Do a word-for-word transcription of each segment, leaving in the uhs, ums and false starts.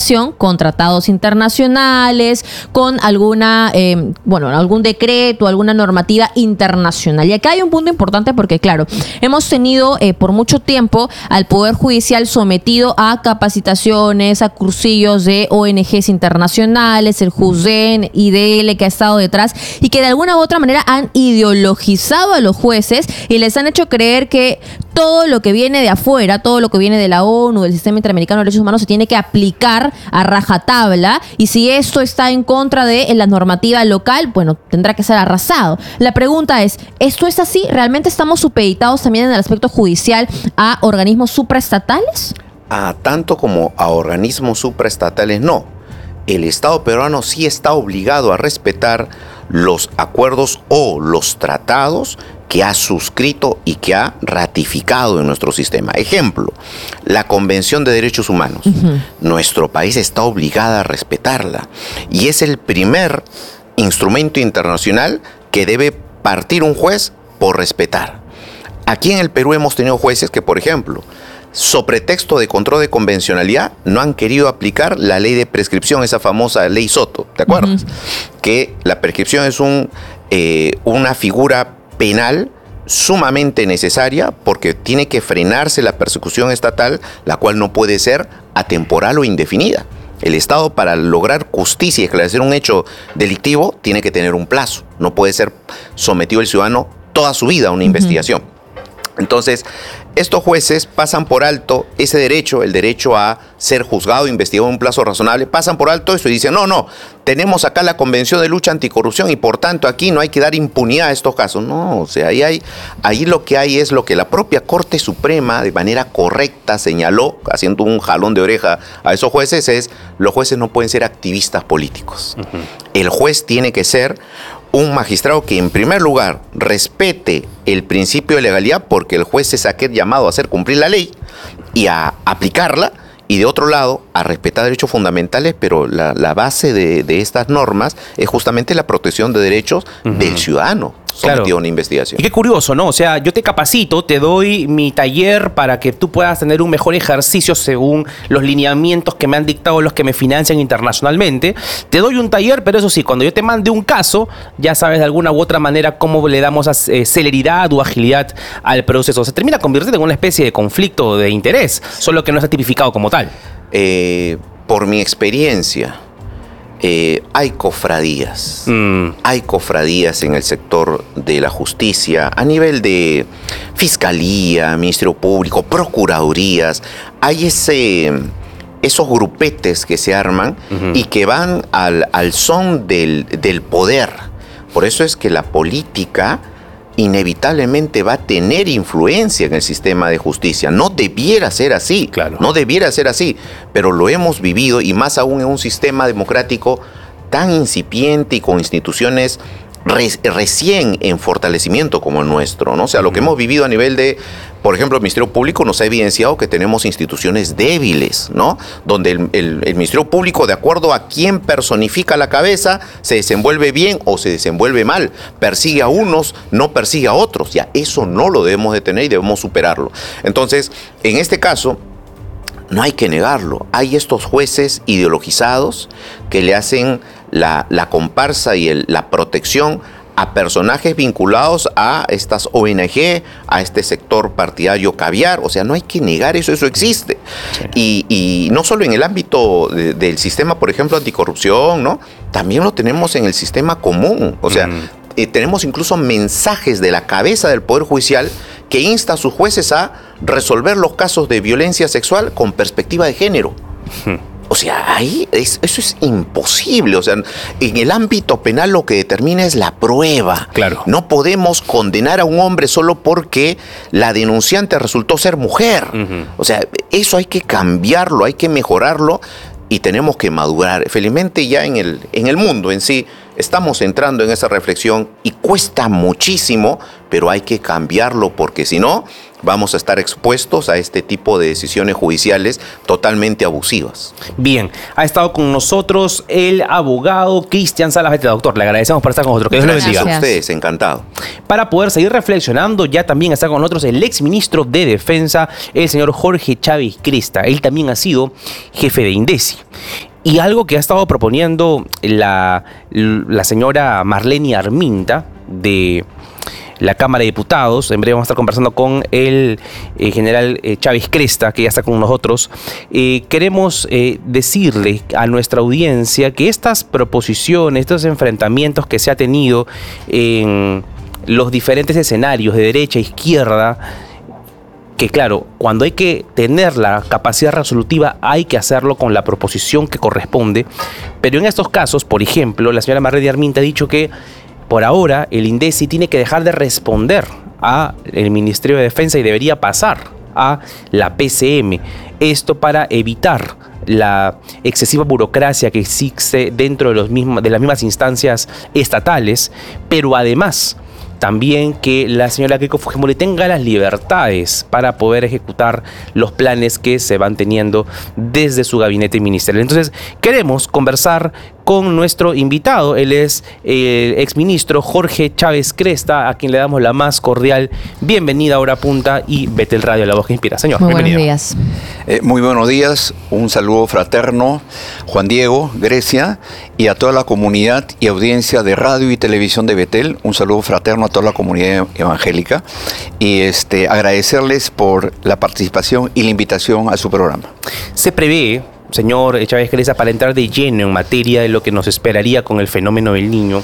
relación con tratados internacionales, con alguna, eh, bueno, algún decreto, alguna normativa internacional. Y acá hay un punto importante porque, claro, hemos tenido eh, por mucho tiempo al Poder Judicial sometido a capacitaciones, a cursillos de O N Ges internacionales, el JUSDEN, I D L, que ha estado detrás, y que de alguna u otra manera han ideologizado a los jueces y les han hecho creer que todo lo que viene de afuera, todo lo que viene de la ONU, del Sistema Interamericano de Derechos Humanos, se tiene que aplicar a rajatabla, y si esto está en contra de la normativa local, bueno, tendrá que ser arrasado. La pregunta es, ¿esto es así? ¿Realmente estamos supeditados también en el aspecto judicial a organismos supraestatales? A tanto como a organismos supraestatales, no. El Estado peruano sí está obligado a respetar los acuerdos o los tratados que ha suscrito y que ha ratificado en nuestro sistema. Ejemplo, la Convención de Derechos Humanos. Uh-huh. Nuestro país está obligado a respetarla y es el primer instrumento internacional que debe partir un juez por respetar. Aquí en el Perú hemos tenido jueces que, por ejemplo, sobre texto de control de convencionalidad, no han querido aplicar la ley de prescripción, esa famosa ley Soto, ¿te acuerdas? Uh-huh. Que la prescripción es un, eh, una figura penal sumamente necesaria porque tiene que frenarse la persecución estatal, la cual no puede ser atemporal o indefinida. El Estado, para lograr justicia y esclarecer un hecho delictivo, tiene que tener un plazo. No puede ser sometido el ciudadano toda su vida a una uh-huh. investigación. Entonces, estos jueces pasan por alto ese derecho, el derecho a ser juzgado, investigado en un plazo razonable, pasan por alto eso y dicen, no, no, tenemos acá la Convención de Lucha Anticorrupción y por tanto aquí no hay que dar impunidad a estos casos. No, o sea, ahí, hay, ahí lo que hay es lo que la propia Corte Suprema de manera correcta señaló, haciendo un jalón de oreja a esos jueces, es los jueces no pueden ser activistas políticos. Uh-huh. El juez tiene que ser un magistrado que en primer lugar respete el principio de legalidad, porque el juez es aquel llamado a hacer cumplir la ley y a aplicarla, y de otro lado a respetar derechos fundamentales, pero la, la base de, de estas normas es justamente la protección de derechos uh-huh. del ciudadano sometido claro. a una investigación. Y qué curioso, ¿no? O sea, yo te capacito, te doy mi taller para que tú puedas tener un mejor ejercicio según los lineamientos que me han dictado los que me financian internacionalmente. Te doy un taller, pero eso sí, cuando yo te mande un caso, ya sabes de alguna u otra manera cómo le damos a, eh, celeridad o agilidad al proceso. Se termina convirtiendo en una especie de conflicto de interés, solo que no está tipificado como tal. Eh, por mi experiencia, Eh, hay cofradías, mm. hay cofradías en el sector de la justicia, a nivel de fiscalía, Ministerio Público, procuradurías, hay ese, esos grupetes que se arman uh-huh. y que van al, al son del, del poder. Por eso es que la política inevitablemente va a tener influencia en el sistema de justicia. No debiera ser así, claro. no debiera ser así, pero lo hemos vivido, y más aún en un sistema democrático tan incipiente y con instituciones re- recién en fortalecimiento como el nuestro, ¿no? O sea, lo que hemos vivido a nivel de, por ejemplo, el Ministerio Público nos ha evidenciado que tenemos instituciones débiles, ¿no? Donde el, el, el Ministerio Público, de acuerdo a quién personifica la cabeza, se desenvuelve bien o se desenvuelve mal, persigue a unos, no persigue a otros. Ya, eso no lo debemos de tener y debemos superarlo. Entonces, en este caso, no hay que negarlo. Hay estos jueces ideologizados que le hacen la, la comparsa y el, la protección a personajes vinculados a estas O N Ge, a este sector partidario caviar. O sea, no hay que negar eso, eso existe. Sí. Y, y no solo en el ámbito de, del sistema, por ejemplo, anticorrupción, ¿no? También lo tenemos en el sistema común. O sea, mm. eh, tenemos incluso mensajes de la cabeza del Poder Judicial que insta a sus jueces a resolver los casos de violencia sexual con perspectiva de género. Mm. O sea, ahí es, eso es imposible. O sea, en el ámbito penal lo que determina es la prueba. Claro. No podemos condenar a un hombre solo porque la denunciante resultó ser mujer. Uh-huh. O sea, eso hay que cambiarlo, hay que mejorarlo y tenemos que madurar. Felizmente ya en el, en el mundo en sí estamos entrando en esa reflexión y cuesta muchísimo, pero hay que cambiarlo porque si no, vamos a estar expuestos a este tipo de decisiones judiciales totalmente abusivas. Bien, ha estado con nosotros el abogado Cristian Salas Beteta. Doctor, le agradecemos por estar con nosotros. Que Dios lo bendiga. Gracias a ustedes, encantado. Para poder seguir reflexionando, ya también está con nosotros el exministro de Defensa, el señor Jorge Chávez Cresta. Él también ha sido jefe de INDECI. Y algo que ha estado proponiendo la, la señora Marlene Arminta de la Cámara de Diputados, en breve vamos a estar conversando con el eh, general eh, Chávez Cresta, que ya está con nosotros. Eh, queremos eh, decirle a nuestra audiencia que estas proposiciones, estos enfrentamientos que se ha tenido en los diferentes escenarios de derecha e izquierda, que claro, cuando hay que tener la capacidad resolutiva hay que hacerlo con la proposición que corresponde, pero en estos casos, por ejemplo, la señora Marlene Arminta ha dicho que por ahora el INDECI tiene que dejar de responder al Ministerio de Defensa y debería pasar a la P C M. Esto para evitar la excesiva burocracia que existe dentro de, los mismos, de las mismas instancias estatales, pero además también que la señora Keiko Fujimori tenga las libertades para poder ejecutar los planes que se van teniendo desde su gabinete ministerial. Entonces, queremos conversar con nuestro invitado. Él es el exministro Jorge Chávez Cresta, a quien le damos la más cordial bienvenida a Hora Punta y Betel Radio, la voz que inspira. Señor, muy bienvenido. buenos días. Eh, muy buenos días, un saludo fraterno, Juan Diego, Grecia, y a toda la comunidad y audiencia de radio y televisión de Betel. Un saludo fraterno a toda la comunidad evangélica y este, agradecerles por la participación y la invitación a su programa. Se prevé, señor Chávez Cresta, para entrar de lleno en materia de lo que nos esperaría con el fenómeno del Niño,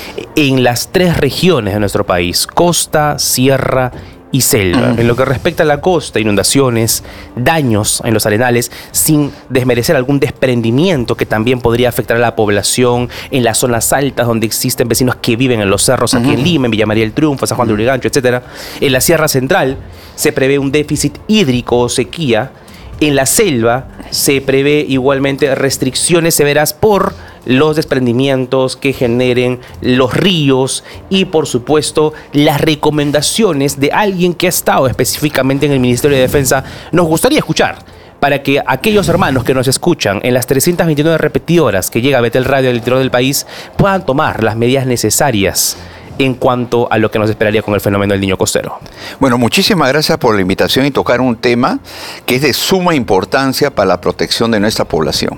en las tres regiones de nuestro país, costa, sierra y selva. En lo que respecta a la costa, inundaciones, daños en los arenales, sin desmerecer algún desprendimiento que también podría afectar a la población en las zonas altas donde existen vecinos que viven en los cerros aquí uh-huh. en Lima, en Villa María del Triunfo, San Juan de Lurigancho, etcétera. En la Sierra Central se prevé un déficit hídrico o sequía. En la selva se prevé igualmente restricciones severas por los desprendimientos que generen los ríos y, por supuesto, las recomendaciones de alguien que ha estado específicamente en el Ministerio de Defensa. Nos gustaría escuchar para que aquellos hermanos que nos escuchan en las trescientas veintinueve repetidoras que llega a Betel Radio del interior del país puedan tomar las medidas necesarias en cuanto a lo que nos esperaría con el fenómeno del Niño costero. Bueno, muchísimas gracias por la invitación y tocar un tema que es de suma importancia para la protección de nuestra población.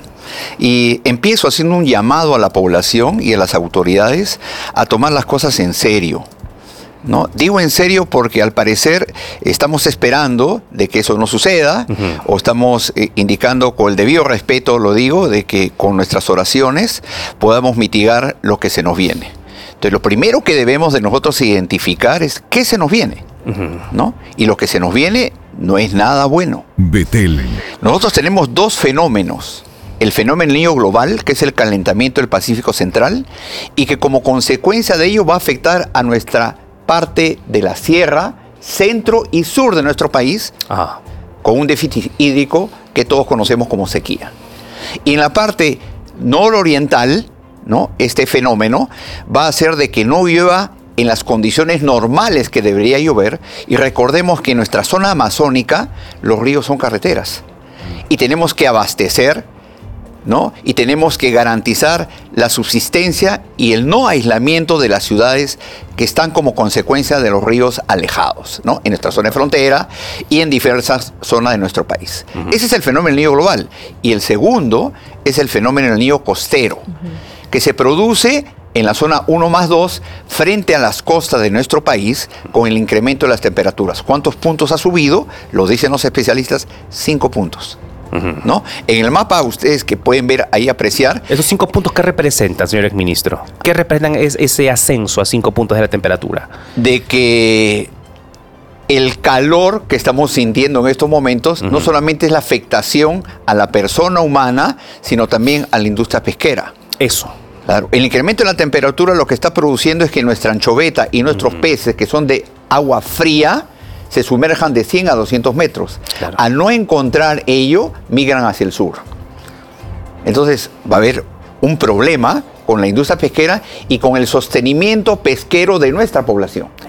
Y empiezo haciendo un llamado a la población y a las autoridades a tomar las cosas en serio, ¿no? Digo en serio porque al parecer estamos esperando de que eso no suceda, uh-huh. o estamos eh, indicando con el debido respeto, lo digo, de que con nuestras oraciones podamos mitigar lo que se nos viene. Entonces, lo primero que debemos de nosotros identificar es qué se nos viene, uh-huh. ¿no? Y lo que se nos viene no es nada bueno. Betel. Nosotros tenemos dos fenómenos. El fenómeno del Niño global, que es el calentamiento del Pacífico Central, y que como consecuencia de ello va a afectar a nuestra parte de la sierra, centro y sur de nuestro país, uh-huh. con un déficit hídrico que todos conocemos como sequía. Y en la parte nororiental, ¿no? Este fenómeno va a hacer de que no llueva en las condiciones normales que debería llover, y recordemos que en nuestra zona amazónica los ríos son carreteras y tenemos que abastecer, ¿no? Y tenemos que garantizar la subsistencia y el no aislamiento de las ciudades que están como consecuencia de los ríos alejados, ¿no? En nuestra zona de frontera y en diversas zonas de nuestro país. Uh-huh. Ese es el fenómeno del Niño global. Y el segundo es el fenómeno del Niño costero, uh-huh. que se produce en la zona uno más dos frente a las costas de nuestro país con el incremento de las temperaturas. ¿Cuántos puntos ha subido? Lo dicen los especialistas, cinco puntos. Uh-huh. ¿No? En el mapa, ustedes que pueden ver ahí, apreciar. ¿Esos cinco puntos qué representan, señor exministro? ¿Qué representan es ese ascenso a cinco puntos de la temperatura? De que el calor que estamos sintiendo en estos momentos uh-huh. no solamente es la afectación a la persona humana, sino también a la industria pesquera. Eso. Claro. El incremento de la temperatura lo que está produciendo es que nuestra anchoveta y nuestros uh-huh. peces, que son de agua fría, se sumerjan de cien a doscientos metros. Claro. Al no encontrar ello, migran hacia el sur. Entonces va a haber un problema con la industria pesquera y con el sostenimiento pesquero de nuestra población.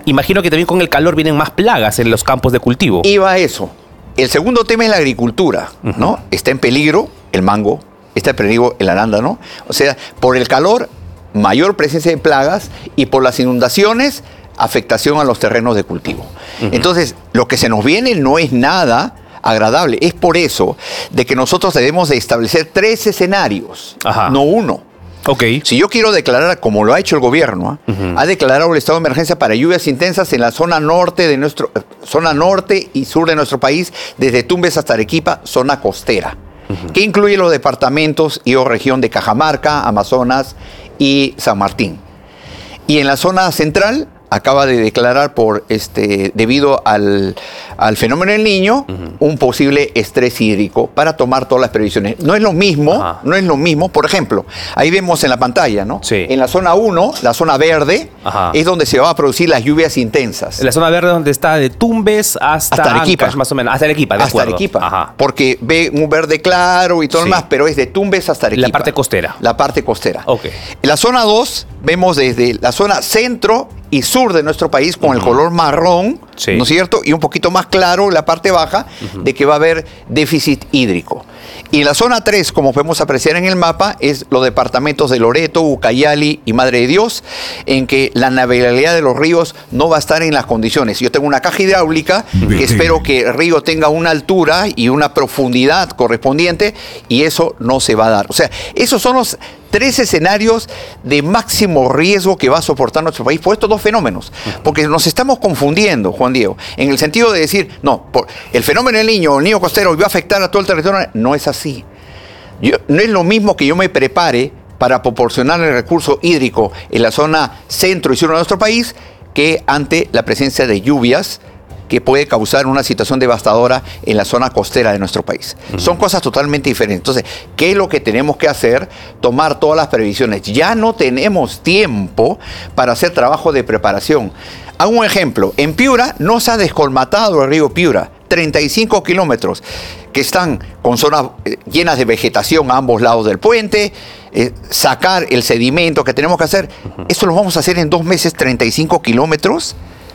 imagino que también con el calor vienen más plagas en los campos de cultivo. Iba a eso. El segundo tema es la agricultura, ¿no? Uh-huh. Está en peligro el mango, está en peligro el arándano. O sea, por el calor, mayor presencia de plagas, y por las inundaciones, afectación a los terrenos de cultivo. Uh-huh. Entonces, lo que se nos viene no es nada agradable. Es por eso de que nosotros debemos de establecer tres escenarios, Ajá. no uno. Okay. Si yo quiero declarar, como lo ha hecho el gobierno, ¿eh? uh-huh. ha declarado el estado de emergencia para lluvias intensas en la zona norte de nuestro, zona norte y sur de nuestro país, desde Tumbes hasta Arequipa, zona costera, uh-huh. que incluye los departamentos y o región de Cajamarca, Amazonas y San Martín. Y en la zona central acaba de declarar por este debido al, al fenómeno del Niño uh-huh. un posible estrés hídrico para tomar todas las previsiones. No es lo mismo, Ajá. no es lo mismo. Por ejemplo, ahí vemos en la pantalla, ¿no? Sí. En la zona uno, la zona verde, Ajá. es donde se van a producir las lluvias intensas. En la zona verde donde está de Tumbes hasta, hasta Arequipa, Ancash, más o menos, hasta Arequipa, de hasta acuerdo. Arequipa, Ajá. porque ve un verde claro y todo Sí. lo demás, pero es de Tumbes hasta Arequipa. La parte costera. La parte costera. Okay. En la zona dos vemos desde la zona centro y sur de nuestro país con uh-huh. el color marrón, sí. ¿no es cierto? Y un poquito más claro la parte baja uh-huh. de que va a haber déficit hídrico. Y en la zona tres, como podemos apreciar en el mapa, es los departamentos de Loreto, Ucayali y Madre de Dios, en que la navegabilidad de los ríos no va a estar en las condiciones. Yo tengo una caja hidráulica que espero que el río tenga una altura y una profundidad correspondiente, y eso no se va a dar. O sea, esos son los tres escenarios de máximo riesgo que va a soportar nuestro país por estos dos fenómenos. Porque nos estamos confundiendo, Juan Diego, en el sentido de decir, no, por el fenómeno del Niño, el Niño costero, va a afectar a todo el territorio. No es así. Yo, no es lo mismo que yo me prepare para proporcionar el recurso hídrico en la zona centro y sur de nuestro país que ante la presencia de lluvias que puede causar una situación devastadora en la zona costera de nuestro país. Uh-huh. Son cosas totalmente diferentes. Entonces, ¿qué es lo que tenemos que hacer? Tomar todas las previsiones. Ya no tenemos tiempo para hacer trabajo de preparación. Hago un ejemplo. En Piura no se ha descolmatado el río Piura. treinta y cinco kilómetros que están con zonas llenas de vegetación a ambos lados del puente, eh, sacar el sedimento que tenemos que hacer. Uh-huh. Esto lo vamos a hacer en dos meses, treinta y cinco kilómetros.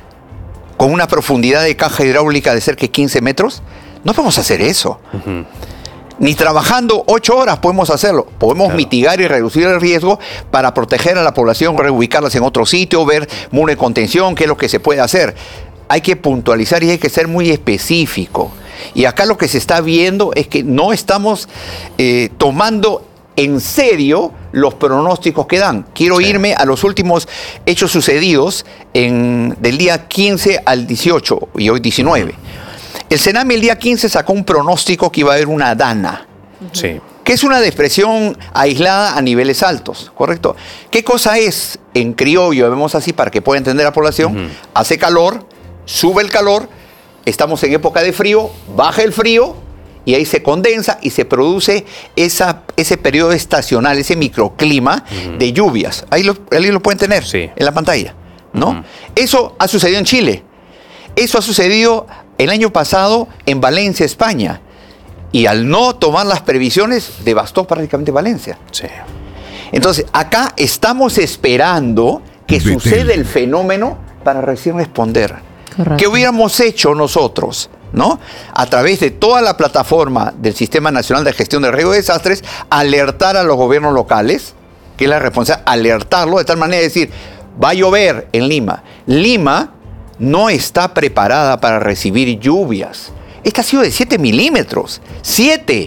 Con una profundidad de caja hidráulica de cerca de quince metros, no podemos hacer eso. Uh-huh. Ni trabajando ocho horas podemos hacerlo. Podemos claro. mitigar y reducir el riesgo para proteger a la población, reubicarlas en otro sitio, ver muro de contención, qué es lo que se puede hacer. Hay que puntualizar y hay que ser muy específico. Y acá lo que se está viendo es que no estamos eh, tomando en serio los pronósticos que dan. Quiero sí. irme a los últimos hechos sucedidos en, del día quince al dieciocho y hoy diecinueve. El Sename el día quince sacó un pronóstico que iba a haber una dana, sí. que es una depresión aislada a niveles altos, ¿correcto? ¿Qué cosa es? En criollo, vemos así para que pueda entender la población, uh-huh. hace calor, sube el calor, estamos en época de frío, baja el frío, y ahí se condensa y se produce esa, ese periodo estacional, ese microclima uh-huh. de lluvias. Ahí lo, ahí lo pueden tener sí. en la pantalla, ¿no? Uh-huh. Eso ha sucedido en Chile. Eso ha sucedido el año pasado en Valencia, España. Y al no tomar las previsiones, devastó prácticamente Valencia. Sí. Entonces, acá estamos esperando que Betel. suceda el fenómeno para recién responder. Correcto. ¿Qué hubiéramos hecho nosotros? ¿No? A través de toda la plataforma del Sistema Nacional de Gestión de Riesgo de Desastres, alertar a los gobiernos locales, que es la responsabilidad, alertarlo de tal manera de decir, va a llover en Lima. Lima no está preparada para recibir lluvias. Esta ha sido de siete milímetros. siete.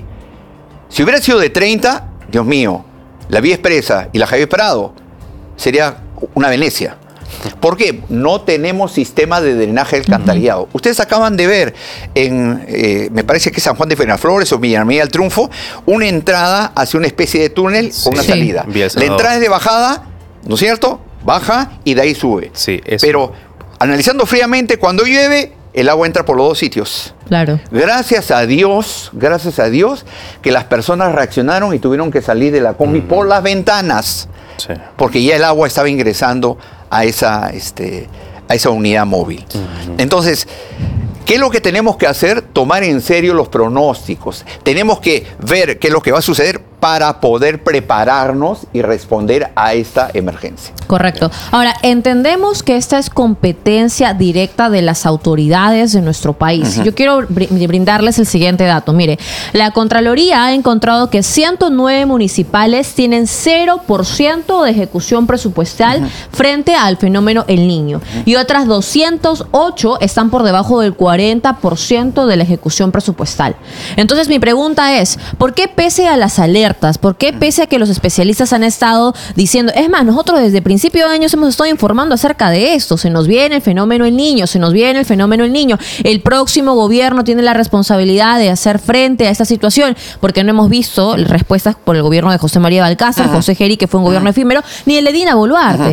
Si hubiera sido de treinta, Dios mío, la Vía Expresa y la Javier Prado sería una Venecia. ¿Por qué? No tenemos sistema de drenaje alcantarillado. Uh-huh. Ustedes acaban de ver en, eh, me parece que San Juan de Miraflores o Villarmía del Triunfo, una entrada hacia una especie de túnel sí. o una sí. salida. Bien, la entrada es de bajada, ¿no es cierto? Baja y de ahí sube. Sí, eso. Pero analizando fríamente, cuando llueve, el agua entra por los dos sitios. Claro. Gracias a Dios, gracias a Dios, que las personas reaccionaron y tuvieron que salir de la combi uh-huh. por las ventanas. Sí. Porque ya el agua estaba ingresando a esa, este, a esa unidad móvil. Uh-huh. Entonces, ¿qué es lo que tenemos que hacer? Tomar en serio los pronósticos. Tenemos que ver qué es lo que va a suceder para poder prepararnos y responder a esta emergencia. Correcto. Ahora, entendemos que esta es competencia directa de las autoridades de nuestro país. Uh-huh. Yo quiero br- brindarles el siguiente dato. Mire, la Contraloría ha encontrado que ciento nueve municipales tienen cero por ciento de ejecución presupuestal uh-huh. frente al fenómeno El Niño. Uh-huh. Y otras doscientas ocho están por debajo del cuarenta por ciento de la ejecución presupuestal. Entonces, mi pregunta es, ¿por qué pese a las alertas, por qué pese a que los especialistas han estado diciendo, es más, nosotros desde principio de años hemos estado informando acerca de esto, se nos viene el fenómeno El Niño, se nos viene el fenómeno El Niño, el próximo gobierno tiene la responsabilidad de hacer frente a esta situación, porque no hemos visto respuestas por el gobierno de José María Balcázar, José Geri, que fue un gobierno efímero, ni el de Dina Boluarte?